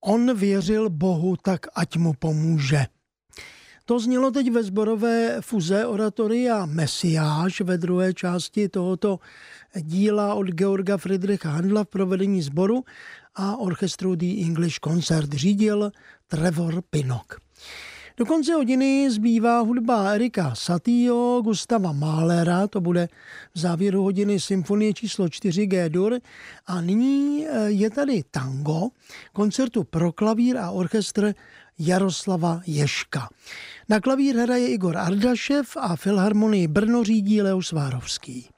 On věřil Bohu, tak ať mu pomůže. To znělo teď ve sborové fuze oratoria Mesiáš ve druhé části tohoto díla od Georga Friedricha Handla v provedení sboru a orchestru The English Concert řídil Trevor Pinnock. Do konce hodiny zbývá hudba Erika Satieho, Gustava Mahlera, to bude v závěru hodiny symfonie číslo 4 G-dur. A nyní je tady tango koncertu pro klavír a orchestr Jaroslava Ježka. Na klavír hraje Igor Ardašev a filharmonii Brno řídí Leoš Svárovský.